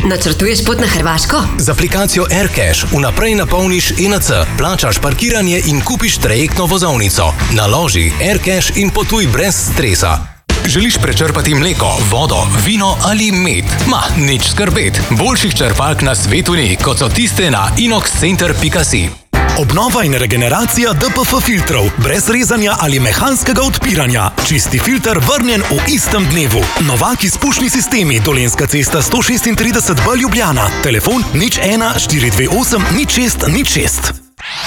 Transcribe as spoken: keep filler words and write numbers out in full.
Načrtuješ pot na Hrvaško? Z aplikacijo AirCash vnaprej napolniš E N C, plačaš parkiranje in kupiš trajektno vozovnico. Naloži AirCash in potuj brez stresa. Želiš prečrpati mleko, vodo, vino ali med? Ma, nič skrbet. Boljših črpalk na svetu ni, kot so tiste na inoxcenter pika si. Obnova in regeneracija D P F filtrov, brez rezanja ali mehanskega odpiranja. Čisti filter vrnjen v istem dnevu. Novak izpušni sistemi, Dolenjska cesta sto šestintrideset B Ljubljana. Telefon nič ena štiri dve osem nič šest nič šest.